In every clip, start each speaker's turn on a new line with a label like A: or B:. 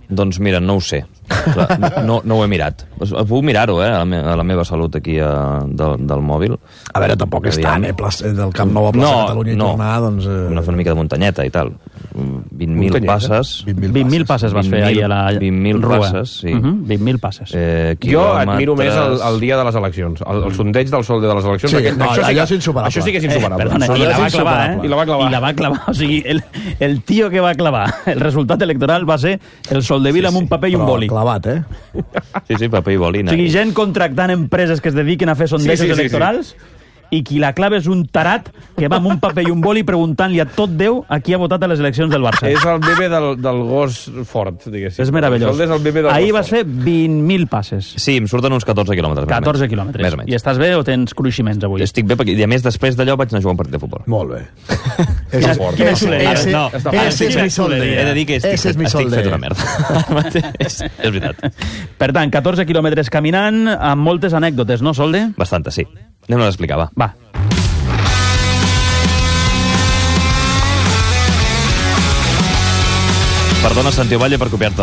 A: Doncs mira, no ho sé. No ho he mirat. Puc mirar-ho, a la meva salut aquí del mòbil.
B: A veure, tampoc és tant, del Camp Nou a plaça Catalunya i tornar, doncs...
A: Una mica de muntanyeta i tal. 20.000 passes.
C: 20.000 passes vas fer ahir a la
A: 20.000 passes, sí.
C: 20.000 passes.
D: Jo admiro més el dia de les eleccions. El sondeig del sol de les eleccions.
B: Allò és insuperable.
D: Això sí que és insuperable.
C: Perdona, i la va clavar,
D: I la va clavar.
C: O sigui, el tio que va clavar el resultat electoral va ser el Soldevila amb un paper i un boli.
B: Clavat,
A: Sí, paper i boli.
C: O sigui, gent contractant empreses que es dediquen a fer sondejos electorals i qui la clava és un tarat que va amb un paper i un boli preguntant-li a tot Déu a qui ha votat a les eleccions del Barça.
D: És el bebè del gos fort, diguéssim.
C: És meravellós. Ahir vas fer 20.000 passes.
A: Sí, em surten uns 14 quilòmetres.
C: 14 quilòmetres.
A: Més o menys.
C: I estàs bé o tens cruiximents avui?
A: Estic bé, i a més, després d'allò vaig anar a jugar un partit de futbol.
B: Molt bé.
C: Quina xuleria.
B: Ese és mi sol de dia.
A: He de dir que estic fet una merda. És veritat.
C: Per tant, 14 quilòmetres caminant, amb moltes anècdotes, no, Solde?
A: Bastantes, sí. Anem a l'explicar, va.
C: Va.
A: Perdona, Santi Ovalle, per copiar-te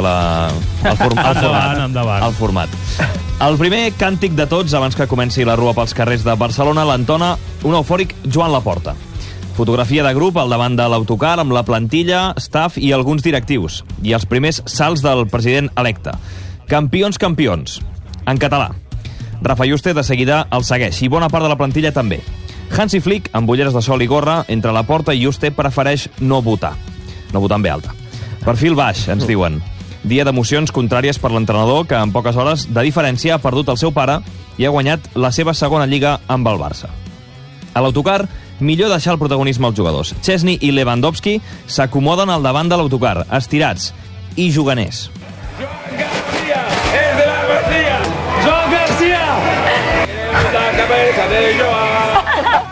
A: el format. El primer càntic de tots, abans que comenci la rua pels carrers de Barcelona, l'entona un eufòric Joan Laporta. Fotografia de grup al davant de l'autocar amb la plantilla, staff i alguns directius. I els primers salts del president electe. Campions, campions. En català. Rafa Yuste de seguida el segueix, i bona part de la plantilla també. Hansi Flick, amb ulleres de sol i gorra, entre la porta i Yuste prefereix no votar. No votar en ve alta. Perfil baix, ens diuen. Dia d'emocions contràries per l'entrenador, que en poques hores de diferència ha perdut el seu pare i ha guanyat la seva segona lliga amb el Barça. A l'autocar, millor deixar el protagonisme als jugadors. Chesney i Lewandowski s'acomoden al davant de l'autocar, estirats i juganers.
E: Cabeza de Joan.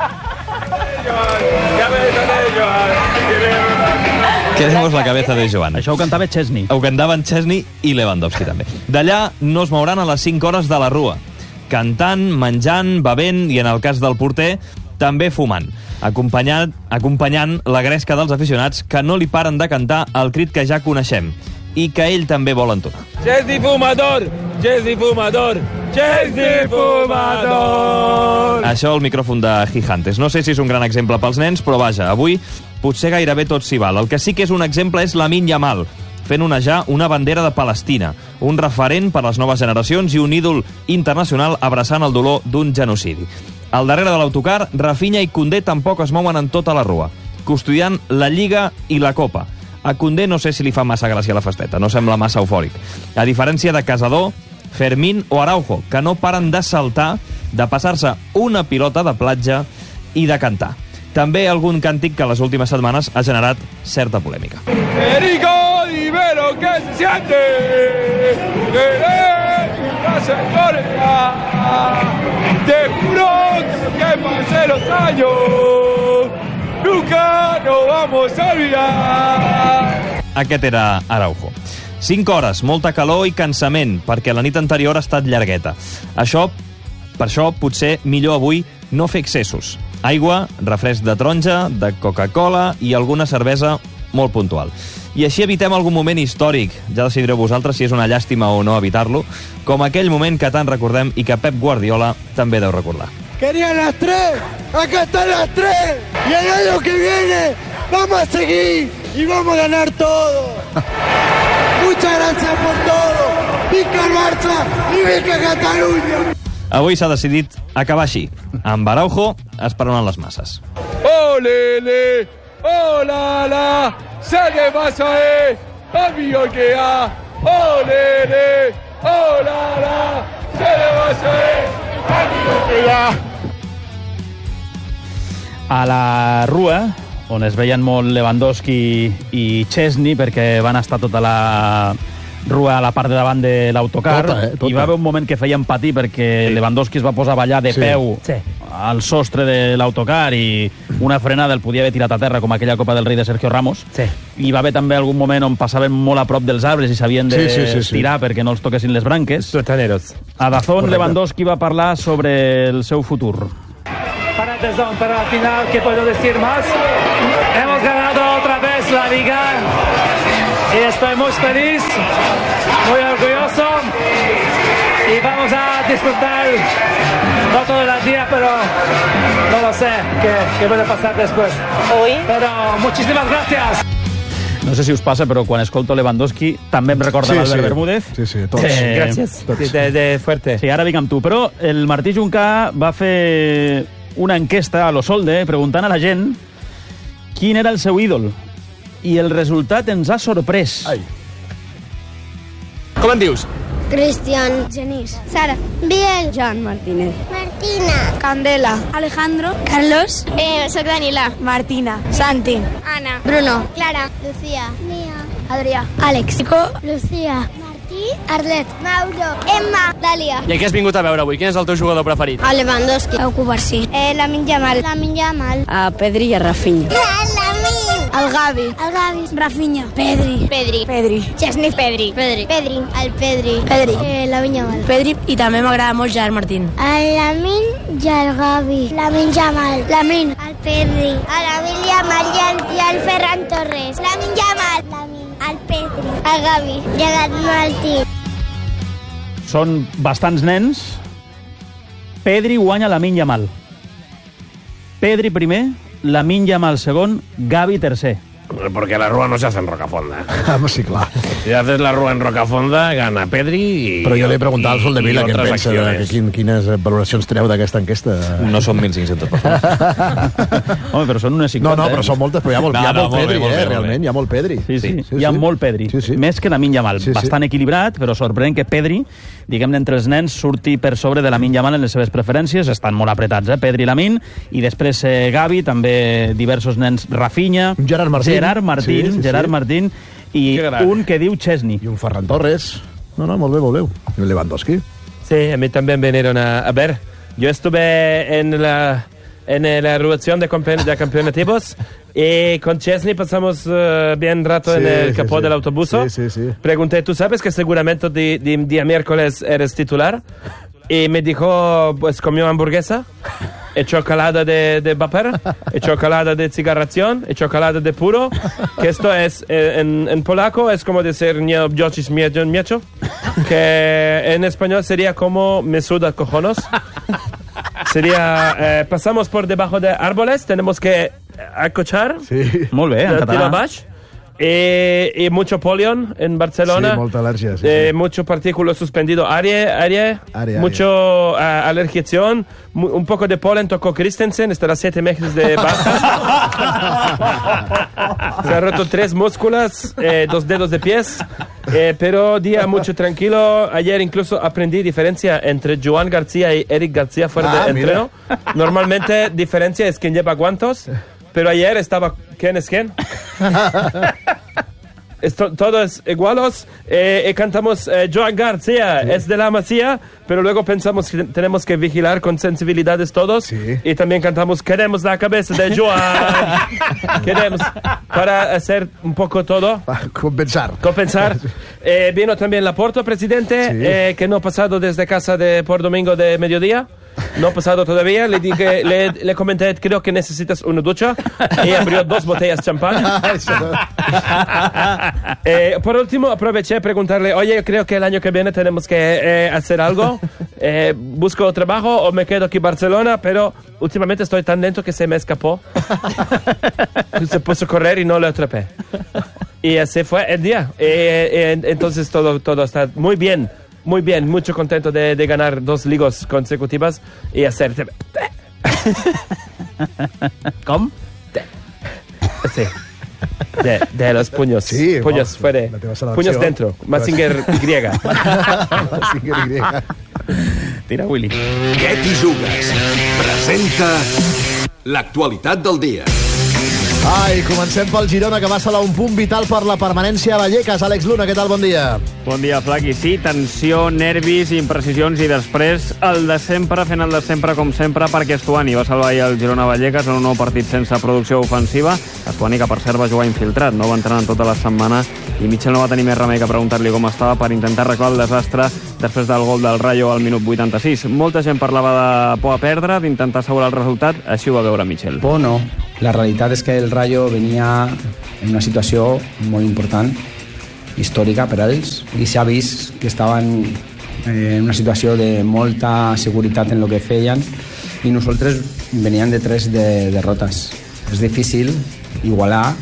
E: Cabeza de Joan.
A: Queremos la cabeza de Joan.
C: Això ho cantava Chesney.
A: Ho cantaven Chesney i Lewandowski també. D'allà no es mouran a les 5 hores de la rua. Cantant, menjant, bevent i, en el cas del porter, també fumant. Acompanyant la gresca dels aficionats que no li paren de cantar el crit que ja coneixem i que ell també vol entonar.
E: Chesney fumador! Chesney fumador! Chesney fumador!
A: Això al micròfon de Gigantes. No sé si és un gran exemple pels nens, però vaja, avui potser gairebé tot s'hi val. El que sí que és un exemple és Lamine Yamal, fent onejar una bandera de Palestina, un referent per a les noves generacions i un ídol internacional abraçant el dolor d'un genocidi. Al darrere de l'autocar, Rafinha i Koundé tampoc es mouen en tota la rua, custodiant la Lliga i la Copa. A Koundé no sé si li fa massa gràcia la festeta, no sembla massa eufòric. A diferència de Casador, Fermín o Araujo, que no paren de saltar, de passar-se una pilota de platja i de cantar. També algun càntic que les últimes setmanes ha generat certa polèmica.
E: Perico, dime lo que se siente. Te juro que pasé los años. Nunca nos vamos a olvidar.
A: Aquest era Araujo. 5 hores, molta calor i cansament, perquè la nit anterior ha estat llargueta. Per això, potser millor avui no fer excessos. Aigua, refresc de taronja, de Coca-Cola i alguna cervesa molt puntual. I així evitem algun moment històric, ja decidireu vosaltres si és una llàstima o no evitar-lo, com aquell moment que tant recordem i que Pep Guardiola també deu recordar.
F: Querían las 3, acá están las 3, y el año que viene vamos a seguir y vamos a ganar todo. Muchas gracias por todo. Viva el Barça y viva Catalunya.
A: Avui s'ha decidit acabar així, amb Araujo esperonant les masses.
E: Olele, olala, se le pasa amigo que ha. Olele, olala, se le pasa amigo que ha.
C: A la rua, on es veien molt Lewandowski i Chesney, perquè van estar tota la rua a la part de davant de l'autocar,
B: tota.
C: Hi va haver un moment que feien patir perquè Lewandowski es va posar a ballar de peu al sostre de l'autocar i una frenada el podia haver tirat a terra, com aquella Copa del Rei de Sergio Ramos. Hi va haver també algun moment on passaven molt a prop dels arbres i s'havien d'estirar perquè no els toquessin les branques. A Dazón, Lewandowski va parlar sobre el seu futur.
G: Para Dazón, para la final, ¿qué puedo decir más? Hemos ganado otra vez la Liga. y estoy muy feliz, muy orgulloso y vamos a disfrutar, no todo el día, pero no lo sé qué puede pasar después. Pero muchísimas gracias.
C: No sé si us passa, però quan escolto Lewandowski també em recorda l'Albert Bermúdez.
B: Sí, tots.
D: Gràcies. De fuerte.
C: Sí, ara vinc amb tu. Però el Martí Juncà va fer una enquesta a l'Osolde preguntant a la gent quin era el seu ídol. I el resultat ens ha sorprès.
B: Ai.
D: Com en dius?
H: Cristian, Genís, Sara, Biel, Joan Martínez, Martina, Candela, Alejandro, Carlos, soc Danila, Martina, Santi, Ana, Bruno, Clara, Lucía, Mia, Adrià, Àlex, Nico, Lucía, Martí, Arlet, Mauro, Emma, Dàlia.
I: I què has vingut a veure avui? Quin és el teu jugador preferit?
H: A Lewandowski, a Cubarsí, Lamine Yamal,
J: a Pedri i a Rafinha.
H: El Gavi, Rafinha, Pedri, Chesney, Pedri, el Pedri, Lamine Yamal,
J: Pedri i també m'agrada molt Gerard Martín.
H: El Lamine i el Gavi, Lamine Yamal, el Pedri, el Lamine Yamal i el Ferran Torres, Lamine Yamal, el Pedri, el Gavi, Gerard Martín.
C: Són bastants nens. Pedri guanya Lamine Yamal. Pedri primer, Lamine Yamal segon, Gavi tercer.
D: Porque la rúa no se hace en Rocafonda.
B: Sí, clar.
D: Si haces la rúa en Rocafonda, gana Pedri i...
B: Però jo li he preguntat al Soldevila què en pensa, quines valoracions treu d'aquesta enquesta.
A: No són 1.500 persones.
C: Home, però són unes 50.
B: No, però són moltes, però hi ha molt Pedri, realment, hi ha molt Pedri.
C: Sí. Hi ha molt Pedri. Més que Lamine Yamal. Bastant equilibrat, però sorprenent que Pedri, diguem-ne, entre els nens, surti per sobre de Lamine Yamal en les seves preferències. Estan molt apretats, Pedri i Lamine. I després Gavi, també diversos nens, Rafinha,
B: Gerard
C: Martín i un que diu Chesney.
B: I un Ferran Torres. No, molt bé. I un Lewandowski.
K: Sí, a mí también vinieron a ver. Yo estuve en la reunión de campeonativos y con Chesney pasamos bien rato en el capó del autobús.
B: Sí.
K: Pregunté, ¿tú sabes que seguramente día miércoles eres titular? Y me dijo, pues comió hamburguesa, y chocolate de vapor, y chocolate de cigarración, y chocolate de puro, que esto es, en polaco es como decir nie objocis miecho, que en español sería como me suda cojones. Sería, pasamos por debajo de árboles, tenemos que acochar.
B: Sí.
C: Molt bé, en català.
K: Y mucho polion en Barcelona.
B: Sí, molta al·lèrgia. Sí.
K: Mucho partículo suspendido. Aire. Mucho alergiación. Un poco de polen tocó Christensen. Estará 7 meses de baja. Se ha roto 3 músculas, 2 dedos de pies. Pero día mucho tranquilo. Ayer incluso aprendí diferencia entre Joan García y Eric García fuera de entreno. Normalmente diferencia es quien lleva guantes. Pero ayer estaba quién es quién. Todos igualos. Cantamos Joan García, es de la Masía, pero luego pensamos que tenemos que vigilar con sensibilidades todos.
B: Sí.
K: Y también cantamos Queremos la cabeza de Joan. Queremos, para hacer un poco todo.
B: Compensar.
K: Vino también Laporta, presidente, que no ha pasado desde casa por domingo de mediodía. No ha pasado todavía. Le dije, le comenté, creo que necesitas una ducha. Y abrió 2 botellas de champán. Por último, aproveché a preguntarle, oye, creo que el año que viene tenemos que hacer algo. Busco trabajo o me quedo aquí en Barcelona, pero últimamente estoy tan lento que se me escapó. Se puso a correr y no lo atrapé. Y así fue el día. Entonces todo está muy bien. Muy bien, mucho contento de ganar 2 ligas consecutivas y hacer...
C: ¿Cómo?
K: Sí. De los puños.
B: Sí,
K: puños fuera. Puños dentro. Mazinger Y.
B: Mazinger Y.
C: Tira, Willy.
L: Què t'hi jugues? Presenta l'actualitat del dia.
B: Ai, comencem pel Girona, que va salar un punt vital per la permanència a Vallecas. Àlex Luna, què tal? Bon dia.
M: Bon dia, Flaqui. Sí, tensió, nervis, imprecisions i després el de sempre, fent el de sempre com sempre, perquè Estuani va salvar ahir el Girona Vallecas en un nou partit sense producció ofensiva. Estuani, que per cert va jugar infiltrat, no va entrenar tota la setmana i Michel no va tenir més remei que preguntar-li com estava per intentar arreglar el desastre després del gol del Rayo al minut 86. Molta gent parlava de por a perdre, d'intentar assegurar el resultat, així ho va veure Michel.
N: Por no. La realitat és que el Rayo venia en una situació molt important històrica per a ells, i s'ha vist que estaven en una situació de molta seguretat en el que feien, i nosaltres veníem de 3 derrotes. És difícil igualar,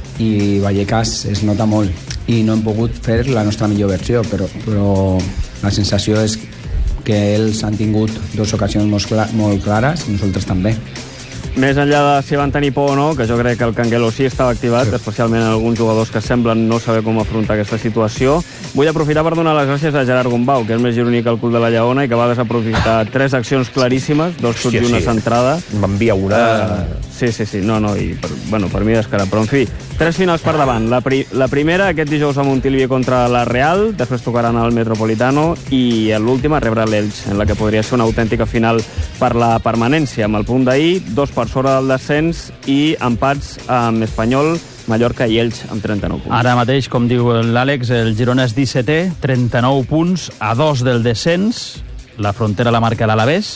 N: i Vallecas es nota molt, i no hem pogut fer la nostra millor versió, però la sensació és que ells han tingut 2 ocasions molt clares, i nosaltres també.
M: Més enllà de si van tenir por o no, que jo crec que el Canguelo sí estava activat, especialment alguns jugadors que semblen no saber com afrontar aquesta situació. Vull aprofitar per donar les gràcies a Gerard Gombau, que és més gironí que el cul de la Lleona i que va desaprofitar 3 accions claríssimes, 2 xuts i una centrada.
D: M'envia una...
M: Sí, i per mi descarat. Però, en fi, 3 finals per davant. La primera, aquest dijous a Montilivi contra la Real, després tocaran al Metropolitano, i l'última, rebre l'Elx, en la que podria ser una autèntica final per la permanència, amb el punt d'ahir, 2 per sobre del descens i empats amb Espanyol, Mallorca i Elx amb 39 punts.
C: Ara mateix, com diu l'Àlex, el Girona és 17è, 39 punts, a 2 del descens. La frontera la marca l'Alavés,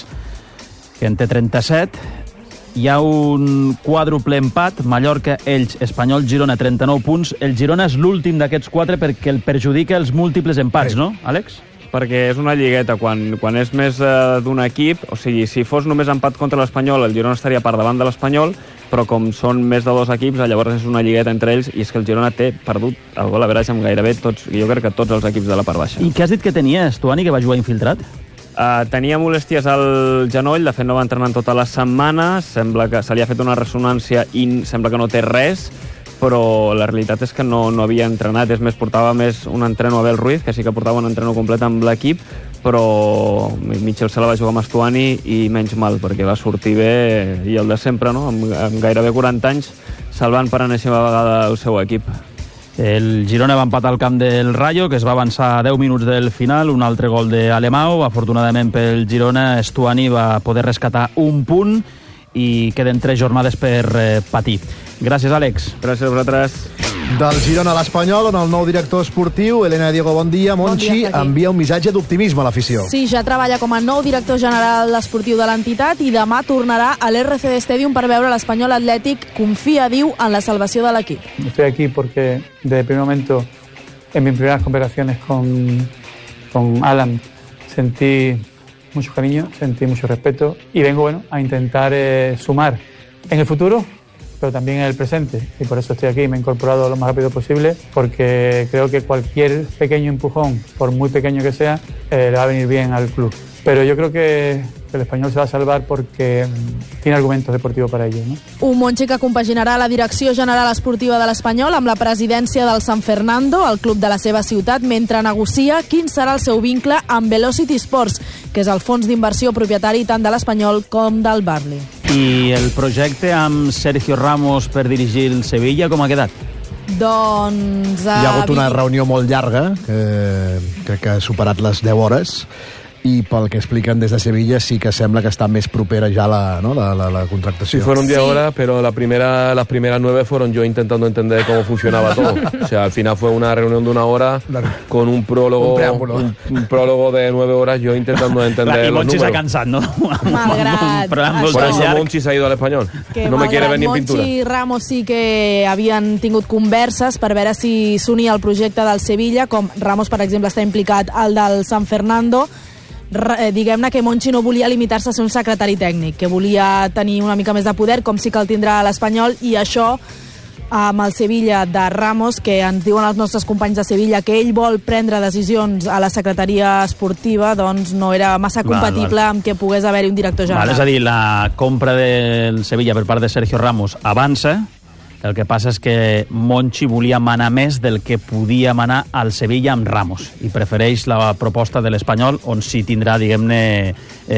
C: que en té 37. Hi ha un quàdruple empat, Mallorca, Elx, Espanyol, Girona, 39 punts. El Girona és l'últim d'aquests 4 perquè el perjudica els múltiples empats, no, Àlex?
M: Perquè és una lligueta, quan és més d'un equip, o sigui, si fos només empat contra l'Espanyol, el Girona estaria per davant de l'Espanyol, però com són més de 2 equips, llavors és una lligueta entre ells, i és que el Girona té perdut el gol a verage amb gairebé tots, jo crec que tots els equips de la part baixa.
C: I què has dit que tenies, Tuani, que va jugar infiltrat?
M: Tenia molèsties al genoll, de fet no va entrenar tota la setmana, sembla que se li ha fet una ressonància i sembla que no té res, però la realitat és que no havia entrenat. És més, portava més un entreno a Abel Ruiz, que sí que portava un entreno complet amb l'equip, però Michel se la va jugar amb Estuani i menys mal, perquè va sortir bé, i el de sempre, no? Amb gairebé 40 anys, salvant per enèsima vegada el seu equip.
C: El Girona va empatar al camp del Rayo, que es va avançar a 10 minuts del final, un altre gol d'Alemão. Afortunadament pel Girona, Estuani va poder rescatar un punt i queden 3 jornades per patir. Gràcies, Àlex.
M: Gràcies a vosaltres.
B: Del Girona a l'Espanyol, on el nou director esportiu, Elena Diego, bon dia. Monchi envia un missatge d'optimisme a l'afició.
O: Sí, ja treballa com a nou director general esportiu de l'entitat i demà tornarà a l'RCD Stadium per veure l'Espanyol Atlètic. Confia, diu, en la salvació de l'equip.
P: Estoy aquí porque desde el primer momento, en mis primeras conversaciones con Alan, sentí mucho cariño, sentí mucho respeto y vengo a intentar sumar en el futuro, pero también en el presente, y por eso estoy aquí. Me he incorporado lo más rápido posible porque creo que cualquier pequeño empujón, por muy pequeño que sea, le va a venir bien al club. Pero yo creo que el Espanyol se va a salvar porque tiene argumentos deportivos para ello, ¿no?
O: Un Monchi que compaginarà la direcció general esportiva de l'Espanyol amb la presidència del San Fernando, el club de la seva ciutat, mentre negocia quin serà el seu vincle amb Velocity Sports, que és el fons d'inversió propietari tant de l'Espanyol com del Burnley.
C: I el projecte amb Sergio Ramos per dirigir el Sevilla, com ha quedat?
O: Doncs...
B: Hi ha hagut una reunió molt llarga, que crec que ha superat les 10 hores, y pel que explican desde Sevilla sí que sembla que está más propera ya la contratación.
D: Sí, fueron 10 horas, pero las primeras 9 fueron yo intentando entender cómo funcionaba todo. O sea, al final fue una reunión de 1 hora con un prólogo, un prólogo de 9 horas, yo intentando entender los números.
C: Y Monchi s'ha cansat, no?
D: Por eso Monchi s'ha ido al Espanyol. No me quiere ver ni en pintura.
O: Monchi i Ramos sí que havien tingut converses per veure si s'unia al projecte del Sevilla, com Ramos, per exemple, està implicat al del San Fernando. Diguem-ne que Monchi no volia limitar-se a ser un secretari tècnic, que volia tenir una mica més de poder, com sí que el tindrà a l'Espanyol, i això amb el Sevilla de Ramos, que ens diuen els nostres companys de Sevilla que ell vol prendre decisions a la secretaria esportiva, doncs no era massa compatible amb que pogués haver-hi un director general.
C: És a dir, la compra del Sevilla per part de Sergio Ramos avança. El que passa és que Monchi volia manar més del que podia manar al Sevilla amb Ramos i prefereix la proposta de l'Espanyol, on sí tindrà, diguem-ne,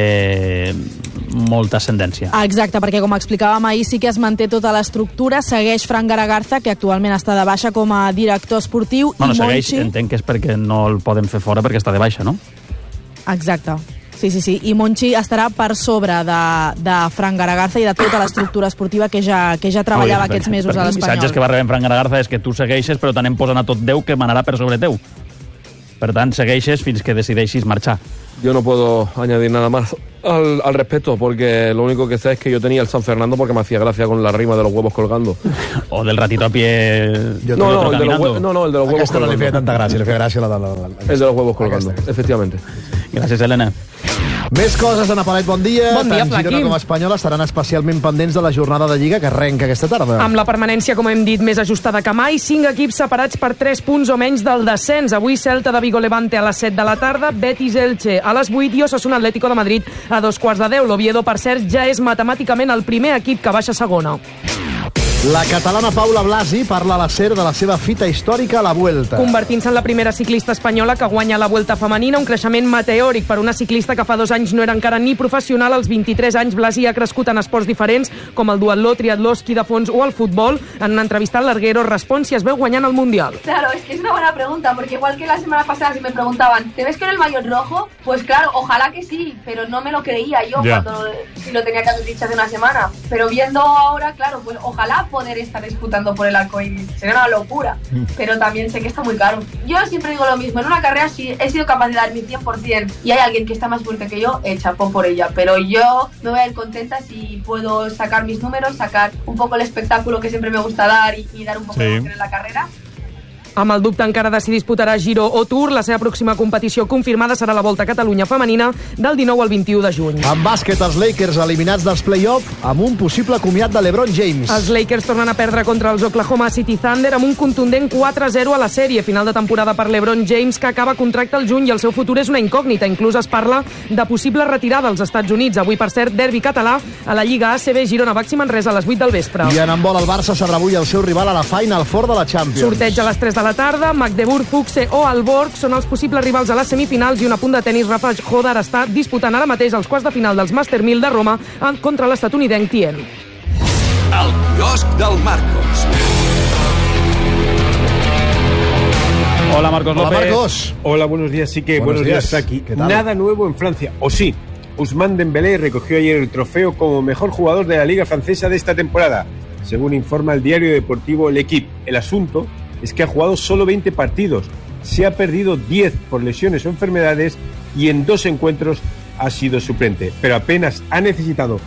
C: molta ascendència.
O: Exacte, perquè com explicàvem ahir, sí que es manté tota l'estructura, segueix Fran Garagarza, que actualment està de baixa com a director esportiu.
C: No, segueix, entenc que és perquè no el poden fer fora perquè està de baixa, no?
O: Exacte. Sí. I Monchi estarà per sobre de Fran Garagarza i de tota l'estructura esportiva que ja treballava aquests mesos a l'Espanyol.
C: Els missatges que va rebent Fran Garagarza és que tu segueixes, però t'anem posant a tot Déu que manarà per sobre teu. Per tant, segueixes fins que decideixis marxar.
D: Yo no puedo añadir nada más Al respeto, porque lo único que sé es que yo tenía el San Fernando porque me hacía gracia con la rima de los huevos colgando.
C: O del ratito a pie...
D: el de los huevos colgando.
B: Aquesta no li feia tanta gràcia, li feia gràcia la de...
D: El de los huevos colgando, efectivamente.
C: Gràcies, Helena.
B: Més coses, Ana Palet, bon dia.
Q: Bon dia,
B: Tant Girona
Q: Flaquín.
B: com Espanyola estaran especialment pendents de la jornada de Lliga que arrenca aquesta tarda.
Q: Amb la permanència, com hem dit, més ajustada que mai, 5 equips separats per 3 punts o menys del descens. Avui Celta de Vigo Levante a les 7 de la tarda, Betis Elche a les 8 i Osasuna Atlético de Madrid a 2:15. L'Oviedo, per cert, ja és matemàticament el primer equip que baixa a segona.
B: La catalana Paula Blasi parla a la SER de la seva fita històrica a la Vuelta.
Q: Convertint-se en la primera ciclista espanyola que guanya la Vuelta femenina, un creixement meteòric per una ciclista que fa 2 anys no era encara ni professional. Als 23 anys, Blasi ha crescut en esports diferents com el duatló, triatló, esquí de fons o el futbol. En una entrevista al Larguero respon si es veu guanyant el Mundial.
R: Claro, es que es una buena pregunta, porque igual que la semana pasada si me preguntaban, ¿te ves con el maillot rojo? Pues claro, ojalá que sí, pero no me lo creía yo cuando si lo tenía que haber dicho hace una semana. Pero viendo ahora, claro, pues ojalá poder estar disputando por el arcoíris. Sería una locura, pero también sé que está muy caro. Yo siempre digo lo mismo, en una carrera sí he sido capaz de dar mi 100% y hay alguien que está más fuerte que yo, chapó por ella, pero yo me voy a ir contenta si puedo sacar mis números, sacar un poco el espectáculo que siempre me gusta dar y dar un poco de emoción en la carrera.
Q: Amb el dubte encara de si disputarà Giro o Tour, la seva pròxima competició confirmada serà la Volta a Catalunya femenina del 19 al 21 de juny.
B: En bàsquet, els Lakers eliminats dels play-off amb un possible comiat de LeBron James.
Q: Els Lakers tornen a perdre contra els Oklahoma City Thunder amb un contundent 4-0 a la sèrie. Final de temporada per LeBron James, que acaba contracte al juny i el seu futur és una incògnita. Inclús es parla de possible retirada als Estats Units. Avui, per cert, derbi català a la Lliga ACB Girona Baxi Manresa a les 8 del vespre.
B: I en handbol, el Barça sabrà avui el seu rival a la Final Four de la Champions.
Q: Sorteig a les 3 de la tarda, Magdeburg, Fuxe o Alborg són els possibles rivals a les semifinals i un apunt de tenis. Rafa Hodar està disputant ara mateix els quarts de final dels Master 1000 de Roma contra l'estatunidenc Tien.
L: El quiosc del Marcos.
C: Hola, Marcos López.
B: Hola, Marcos.
S: Hola, buenos días. Sí que buenos días aquí.
B: ¿Qué tal?
S: Nada nuevo en Francia. ¿O sí? Ousmane Dembélé recogió ayer el trofeo como mejor jugador de la Liga Francesa de esta temporada, según informa el diario deportivo L'Équipe. El asunto es que ha jugado solo 20 partidos, se ha perdido 10 por lesiones o enfermedades y en 2 encuentros ha sido suplente, pero apenas ha necesitado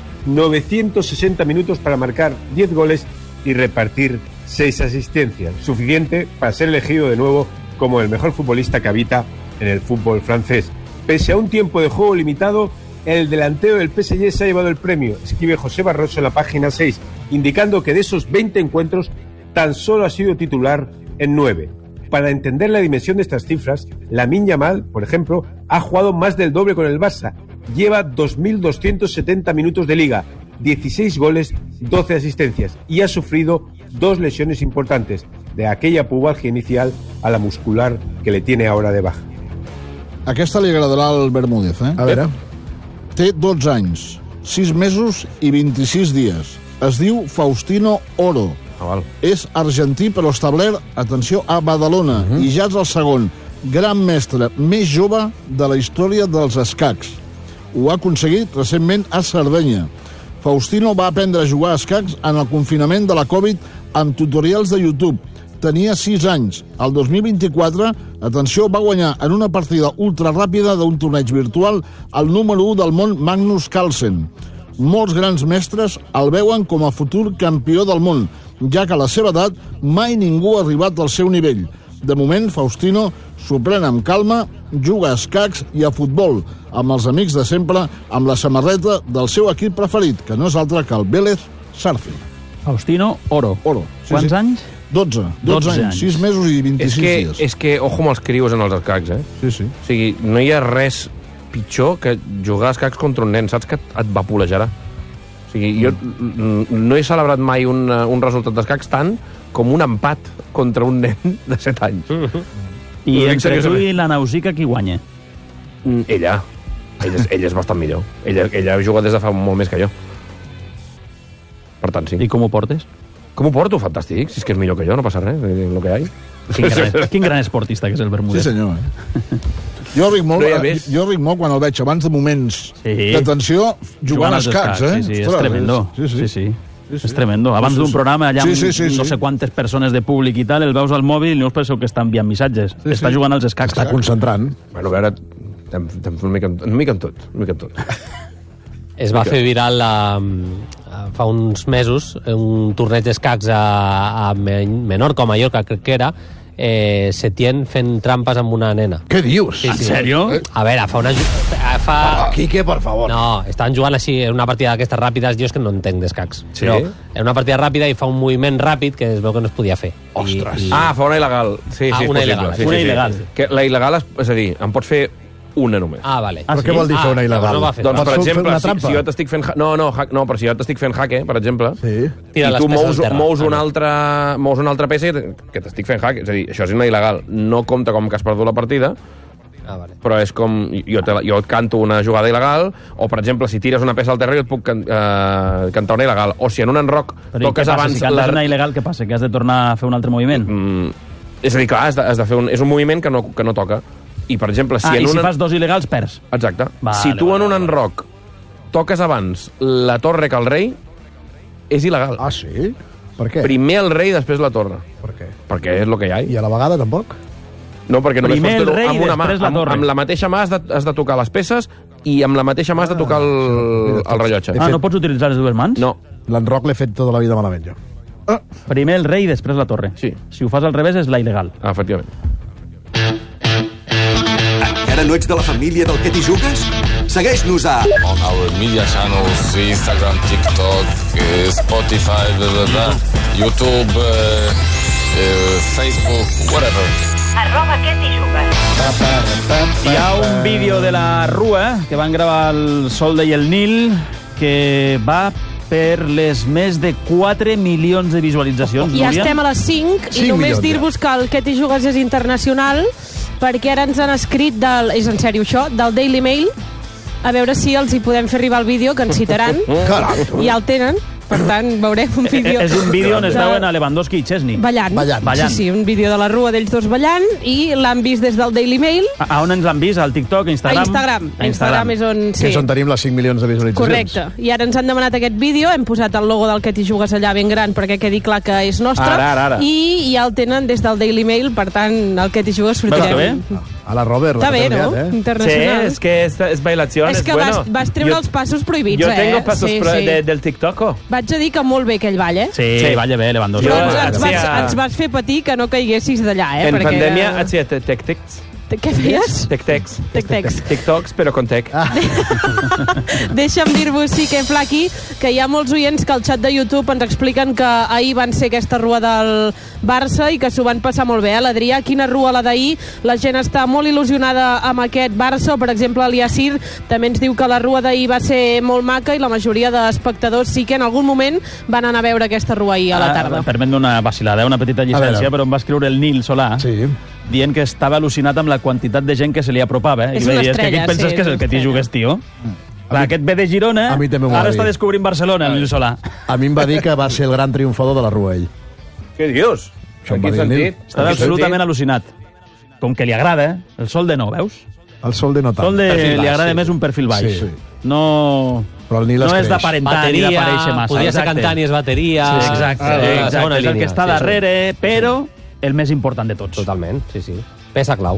S: 960 minutos para marcar 10 goles y repartir 6 asistencias, suficiente para ser elegido de nuevo como el mejor futbolista que habita en el fútbol francés. Pese a un tiempo de juego limitado, el delantero del PSG se ha llevado el premio, escribe José Barroso en la página 6, indicando que de esos 20 encuentros tan solo ha sido titular en 9. Para entender la dimensión de estas cifras, Lamine Yamal, por ejemplo, ha jugado más del doble con el Barça. Lleva 2.270 minutos de liga, 16 goles, 12 asistencias y ha sufrido 2 lesiones importantes, de aquella pubalgia inicial a la muscular que le tiene ahora de baja.
T: Aquesta li agradarà al Bermúdez,
B: A veure.
T: Té 12 anys, 6 mesos i 26 dies. Es diu Faustino Oro. És argentí però establert, atenció, a Badalona, i ja és el segon gran mestre més jove de la història dels escacs. Ho ha aconseguit recentment a Sardenya. Faustino va aprendre a jugar a escacs en el confinament de la Covid amb tutorials de YouTube. Tenia 6 anys. El 2024, atenció, va guanyar en una partida ultraràpida d'un torneig virtual el número 1 del món, Magnus Carlsen. Molts grans mestres el veuen com a futur campió del món, ja que a la seva edat mai ningú ha arribat al seu nivell. De moment, Faustino s'ho pren amb calma, juga a escacs i a futbol, amb els amics de sempre, amb la samarreta del seu equip preferit, que no és altre que el Vélez Sarsfield.
C: Faustino Oro. Quants anys?
T: 12 anys, 6 mesos i 26 dies.
D: És que, ojo amb els crios en els escacs,
T: Sí.
D: O sigui, no hi ha res pitjor que jugar a escacs contra un nen, saps que et vapulejarà. O sigui, jo no he celebrat mai un resultat d'escacs tant com un empat contra un nen de 7 anys.
C: I entre tu i la Nausica, qui guanya?
D: Ella. Ella és bastant millor. Ella juga des de fa molt més que jo. Per tant, sí.
C: I com ho portes?
D: Com ho porto? Fantàstic. Si és que és millor que jo, no passa res. Lo que hay.
C: Quin gran esportista que és el Bermúdez.
T: Sí, senyor. Jo ric molt quan el veig abans de moments de tensió jugant a escacs,
C: Sí, és tremendo. Sí. És tremendo. Abans d'un programa, allà amb no sé quantes persones de públic i tal, el veus al mòbil i no us penseu que està enviant missatges. Està jugant als escacs.
B: Està concentrant.
D: Bueno, a veure, una mica en tot.
U: Es va fer viral fa uns mesos un torneig d'escacs a Menorca o Mallorca, crec que era, Setién fent trampes amb una nena.
B: Què dius?
U: Sí,
B: en sèrio?
U: A veure,
B: Quique, per favor.
U: No, estaven jugant així en una partida d'aquestes ràpides, jo és que no entenc d'escacs.
D: Sí?
U: Però en una partida ràpida i fa un moviment ràpid que es veu que no es podia fer.
D: Ostres. Fa una il·legal. Sí, és
U: una
D: possible.
U: il·legal.
D: Sí,
U: Una il·legal.
D: Que la il·legal, és a dir, en pots fer una només.
U: Vale.
B: Però què vol dir fer una il·legal?
D: Doncs, per exemple, si jo t'estic fent... No, però si jo t'estic fent jaque, per exemple, i tu mous una altra peça que t'estic fent jaque, és a dir, això és una il·legal. No compta com que has perdut la partida, però és com... Jo et canto una jugada il·legal, o, per exemple, si tires una peça al terra, jo et puc cantar una il·legal. O si en un enroc toques abans...
C: Si cantes una il·legal, què passa? Que has de tornar a fer un altre moviment?
D: És a dir, clar, has de fer és un moviment que no toca. I, per exemple, si
C: si fas dos il·legals, perds.
D: Exacte. Si tu en un enroc toques abans la torre que el rei, és il·legal.
B: Ah, sí? Per què?
D: Primer el rei, després la torre.
B: Per què?
D: Perquè és el que hi ha.
B: I a la vegada, tampoc?
D: No, perquè només
C: Primer
D: pots
C: el rei
D: amb una mà.
C: després la torre.
D: Amb la mateixa mà has de tocar les peces i amb la mateixa mà has de tocar el rellotge.
C: No pots utilitzar les dues mans?
D: No.
B: L'enroc l'he fet tota la vida malament, jo.
C: Primer el rei, després la torre.
D: Sí.
C: Si ho fas al revés, és la il·legal.
D: Efectivament.
L: Encara no ets de la família del Que t'hi jugues? Segueix-nos a...
V: On our media channels, Instagram, TikTok, Spotify, YouTube, Facebook, whatever.
W: @Que t'hi jugues.
C: Hi ha un vídeo de la Rua que van gravar el Solde i el Nil que va per les més de 4 milions de visualitzacions.
X: Ja estem a les 5 i només dir-vos que el Que t'hi jugues és internacional, perquè ara ens han escrit és en sèrio això, del Daily Mail, a veure si els hi podem fer arribar el vídeo que ens citaran. I ja el tenen, per tant veurem un vídeo.
C: És un vídeo on es veuen a Lewandowski i Chesney.
X: Ballant. Sí, un vídeo de la Rua d'ells dos ballant, i l'han vist des del Daily Mail.
C: A on ens l'han vist? Al TikTok, a Instagram?
X: A Instagram és on...
B: Que és on tenim les 5 milions de visualitzacions.
X: Correcte. I ara ens han demanat aquest vídeo, hem posat el logo del Que t'hi jugues allà ben gran perquè quedi clar que és nostre.
D: Ara.
X: I ja el tenen des del Daily Mail, per tant, el Que t'hi jugues sortirem.
B: A la Robert.
X: Està bé, no? Internacional.
K: Sí, es que es bailación,
X: és que
K: bueno.
X: vas treure els passos prohibits,
K: Yo tengo pasos
X: sí.
K: del TikTok.
X: Vaig a dir que molt bé aquell ball,
C: Sí, balla bé, Lewandowski.
X: Però ens vas fer patir que no caiguessis d'allà,
K: En pandèmia hacía tec-tecs.
X: Què feies?
K: Tec-tecs.
X: Tec-tecs.
K: TikToks, però con tec.
X: Deixa'm dir-vos, sí que Flaqui, que hi ha molts oients que al xat de YouTube ens expliquen que ahir van ser aquesta rua del Barça i que s'ho van passar molt bé. L'Adrià, quina rua la d'ahir? La gent està molt il·lusionada amb aquest Barça. Per exemple, el Yassir també ens diu que la rua d'ahir va ser molt maca i la majoria d'espectadors sí que en algun moment van anar a veure aquesta rua ahir a la tarda.
C: Permet-me una vacilada, una petita llicència, però em va escriure el Nil Solà, dient que estava al·lucinat amb la quantitat de gent que se li apropava.
X: És una estrella,
C: és que aquí penses que és el Que t'hi jugues, tio. Aquest ve de Girona, ara està descobrint Barcelona, el Nil Solà.
B: A mi em va dir que va ser el gran triomfador de la Rua, ell.
D: Què dius?
B: En quin sentit?
C: Estava absolutament al·lucinat. Com que li agrada, el Solde no, veus?
B: El Solde no tant.
C: El Solde li agrada més un perfil baix. No...
B: Però el Nil
C: no és d'aparentar ni d'aparèixer massa.
U: Podria ser cantant i és bateria.
C: Exacte. És el que està darrere, però el més important de tots.
U: Totalment, sí. Peça clau.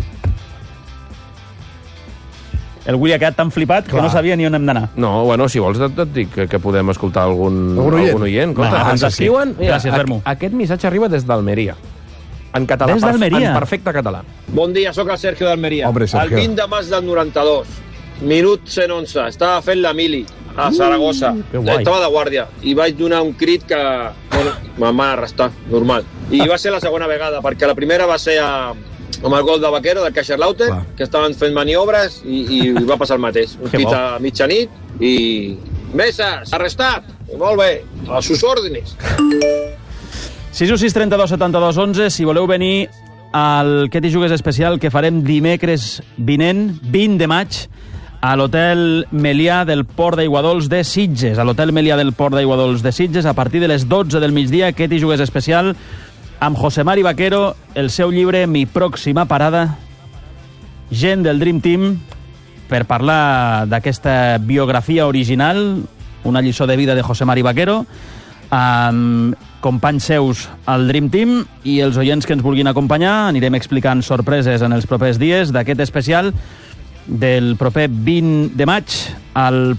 C: El Willy ha quedat tan flipat que no sabia ni on hem d'anar.
D: No, bueno, si vols et dic que podem escoltar algun oient. Ens escriuen...
C: Gràcies, Vermo.
D: Aquest missatge arriba des d'Almeria. En català.
C: Des d'Almeria?
D: En perfecte català.
Y: Bon dia, sóc el Sergio d'Almeria.
B: Hombre, Sergio.
Y: El 20 de maig del 92, minut 111, estava fent la mili a Saragossa. Estava de guàrdia i vaig donar un crit que me'n van arrestar, normal. I va ser la segona vegada, perquè la primera va ser amb el gol de Vaquero, del Kaiserslautern, que estaven fent maniobres i va passar el mateix. Un crit a mitjanit i... Mesas, arrestat! Molt bé, a sus órdenes.
C: 616 32 72 11, si voleu venir al Que t'hi jugues especial que farem dimecres vinent, 20 de maig, a l'Hotel Melià del Port d'Aiguadols de Sitges. A l'Hotel Melià del Port d'Aiguadols de Sitges, a partir de les 12 del migdia, Que t'hi jugues especial, amb José Mari Vaquero, el seu llibre Mi pròxima parada, gent del Dream Team, per parlar d'aquesta biografia original, una lliçó de vida de José Mari Vaquero, amb companys seus al Dream Team, i els oients que ens vulguin acompanyar anirem explicant sorpreses en els propers dies d'aquest especial del proper 20 de maig al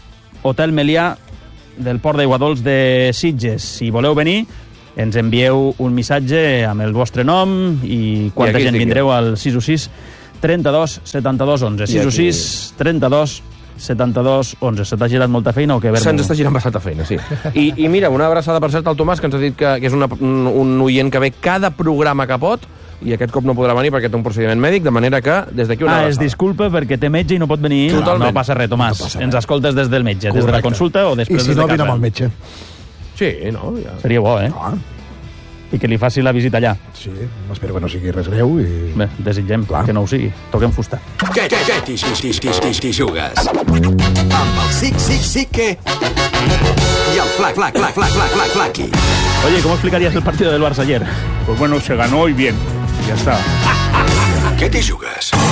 C: Hotel Melià del Port d'Aiguadols de Sitges. Si voleu venir, ens envieu un missatge amb el vostre nom i quanta gent vindreu al 616 32 72 11. 616 32 72 11. Se t'ha girat molta feina o què?
D: Se'ns està girant bastanta feina, sí. I mira, una abraçada per cert al Tomàs, que ens ha dit que és un oient que ve cada programa que pot, i aquest cop no podrà venir perquè té un procediment mèdic, de manera que des d'aquí una abraçada.
C: Es disculpa perquè té metge i no pot venir.
D: Totalment.
C: No passa res, Tomàs. No passa res. Ens escoltes des del metge, des de la consulta o després des de casa.
B: I si no, vine amb el metge.
D: Sí, no? Ja.
C: Seria bo, eh? I que li faci la visita allà.
B: Sí, espero que no sigui res greu i...
C: Bé, desitgem que no ho sigui. Toquem fusta.
L: Què t'hi jugues? Amb el sí que... Y el flaqui.
C: Oye, ¿cómo explicarías el partido del Barça ayer?
E: Pues bueno, se ganó y bien. Ya está.
L: ¿Qué te jugues?